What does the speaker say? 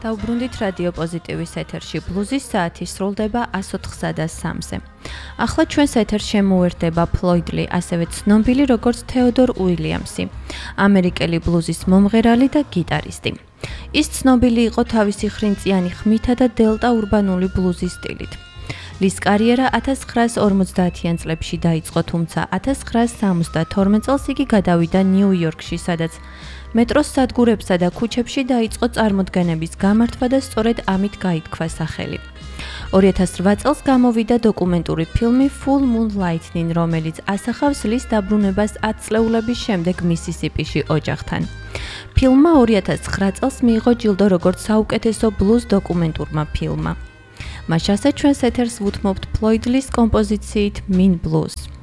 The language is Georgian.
დაუბრუნდით რადიო პოზიტივის ეთერში. ბლუზის საათი სრულდება 104-3-ზე. ახლა ჩვენს ეთერს შემოერთდება ფლოიდ ლი, ასევე ცნობილი როგორც თეოდორ უილიამსი, ამერიკელი ბლუზის მომღერალი და გიტარისტი. ის ცნობილი იყო თავისი ხრინწიანი ხმითა და დელტა ურბანული ბლუზის სტილით. ლის კარიერა 1950-იან წლებში დაიწყო, თუმცა 1972 წელს იგი გადავიდა ნიუ-იორკში, სადაც მეტროს სადგურებსა და ქუჩებში დაიწყო წარმოდგენების გამართვა და სწორედ ამით გაითქვა სახელი. 2008 წელს გამოვიდა დოკუმენტური ფილმი Full Moon Lightning, რომელიც ასახავს ლის დაბრუნებას 10 წლეულების შემდეგ მისისიპიში ოჯახთან. ფილმმა 2009 წელს მიიღო ჯილდო როგორც საუკეთესო ბლუზ დოკუმენტურმა ფილმმა. მაშასე ჩვენს ეთერს ვუთმობთ ფლოიდ ლის კომპოზიციით Mean Blues.